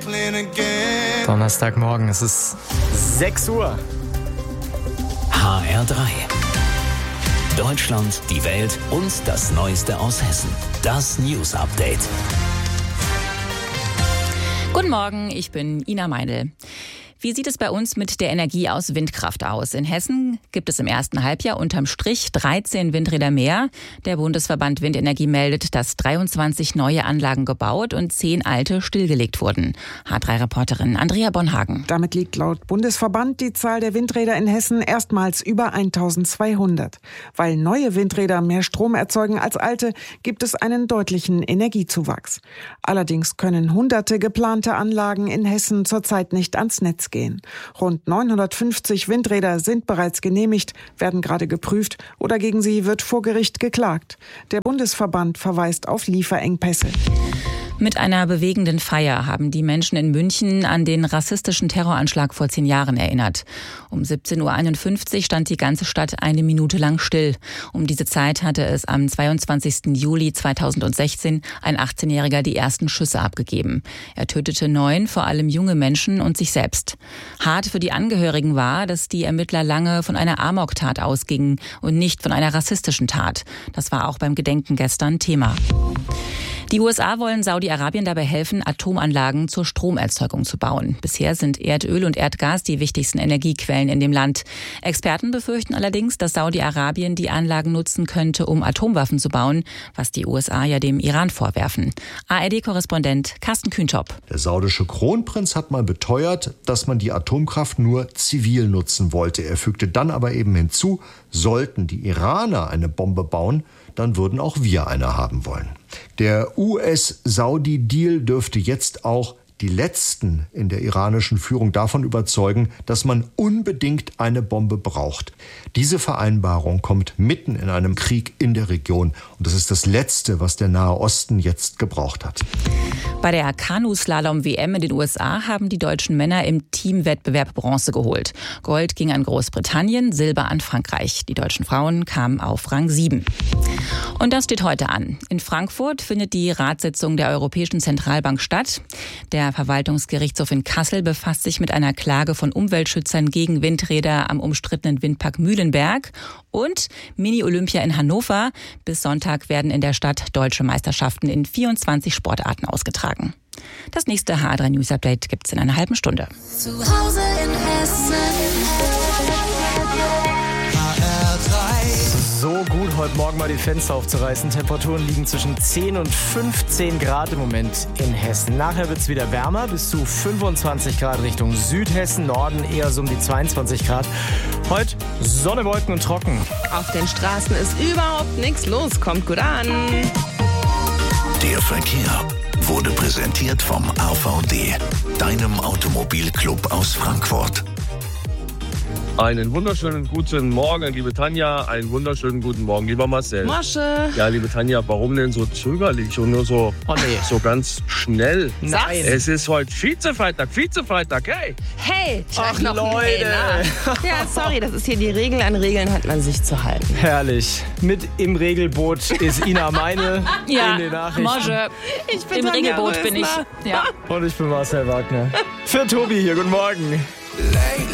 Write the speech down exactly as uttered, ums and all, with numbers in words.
Donnerstagmorgen, es ist sechs Uhr. H R drei. Deutschland, die Welt und das Neueste aus Hessen. Das News Update. Guten Morgen, ich bin Ina Meindl. Wie sieht es bei uns mit der Energie aus Windkraft aus? In Hessen gibt es im ersten Halbjahr unterm Strich dreizehn Windräder mehr. Der Bundesverband Windenergie meldet, dass dreiundzwanzig neue Anlagen gebaut und zehn alte stillgelegt wurden. H drei Reporterin Andrea Bonhagen. Damit liegt laut Bundesverband die Zahl der Windräder in Hessen erstmals über eintausendzweihundert. Weil neue Windräder mehr Strom erzeugen als alte, gibt es einen deutlichen Energiezuwachs. Allerdings können hunderte geplante Anlagen in Hessen zurzeit nicht ans Netz gehen. Rund neunhundertfünfzig Windräder sind bereits genehmigt, werden gerade geprüft oder gegen sie wird vor Gericht geklagt. Der Bundesverband verweist auf Lieferengpässe. Mit einer bewegenden Feier haben die Menschen in München an den rassistischen Terroranschlag vor zehn Jahren erinnert. Um siebzehn Uhr einundfünfzig stand die ganze Stadt eine Minute lang still. Um diese Zeit hatte es am zweiundzwanzigsten Juli zweitausendsechzehn ein achtzehnjähriger die ersten Schüsse abgegeben. Er tötete neun, vor allem junge Menschen und sich selbst. Hart für die Angehörigen war, dass die Ermittler lange von einer Amoktat ausgingen und nicht von einer rassistischen Tat. Das war auch beim Gedenken gestern Thema. Die U S A wollen Saudi-Arabien dabei helfen, Atomanlagen zur Stromerzeugung zu bauen. Bisher sind Erdöl und Erdgas die wichtigsten Energiequellen in dem Land. Experten befürchten allerdings, dass Saudi-Arabien die Anlagen nutzen könnte, um Atomwaffen zu bauen, was die U S A ja dem Iran vorwerfen. A R D-Korrespondent Carsten Kühntop. Der saudische Kronprinz hat mal beteuert, dass man die Atomkraft nur zivil nutzen wollte. Er fügte dann aber eben hinzu, sollten die Iraner eine Bombe bauen, dann würden auch wir eine haben wollen. Der U S-Saudi-Deal dürfte jetzt auch die Letzten in der iranischen Führung davon überzeugen, dass man unbedingt eine Bombe braucht. Diese Vereinbarung kommt mitten in einem Krieg in der Region. Und das ist das Letzte, was der Nahe Osten jetzt gebraucht hat. Bei der Kanuslalom-W M in den U S A haben die deutschen Männer im Teamwettbewerb Bronze geholt. Gold ging an Großbritannien, Silber an Frankreich. Die deutschen Frauen kamen auf Rang sieben. Und das steht heute an. In Frankfurt findet die Ratssitzung der Europäischen Zentralbank statt. Der Verwaltungsgerichtshof in Kassel befasst sich mit einer Klage von Umweltschützern gegen Windräder am umstrittenen Windpark Mühlenberg. Und Mini-Olympia in Hannover. Bis Sonntag werden in der Stadt deutsche Meisterschaften in vierundzwanzig Sportarten ausgetragen. Das nächste H R drei News Update gibt's in einer halben Stunde. Zu Hause in Hessen. So gut, heute Morgen mal die Fenster aufzureißen. Temperaturen liegen zwischen zehn und fünfzehn Grad im Moment in Hessen. Nachher wird es wieder wärmer, bis zu fünfundzwanzig Grad Richtung Südhessen. Norden eher so um die zweiundzwanzig Grad. Heute Sonne, Wolken und trocken. Auf den Straßen ist überhaupt nichts los. Kommt gut an. Der Verkehr wurde präsentiert vom A V D, deinem Automobilclub aus Frankfurt. Einen wunderschönen guten Morgen, liebe Tanja. Einen wunderschönen guten Morgen, lieber Marcel. Mosche. Ja, liebe Tanja, warum denn so zögerlich und nur so, Oh nee. so ganz schnell? Nein. Es ist heute Vizefreitag, Vizefreitag, hey! Hey, Ach, noch ein Leute. Hey, na. Ja, sorry, das ist hier die Regel. An Regeln hat man sich zu halten. Herrlich. Mit im Regelboot ist Ina Meindl Ja, in den Nachrichten. Mosche. Ich bin Im Tanja Regelboot bin ich. Rösner. Ja. Und ich bin Marcel Wagner. Für Tobi hier, guten Morgen.